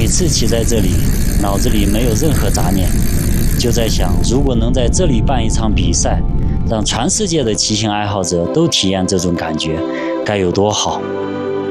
次骑在这里，脑子里没有任何杂念，就在想，如果能在这里办一场比赛，让全世界的骑行爱好者都体验这种感觉，该有多好。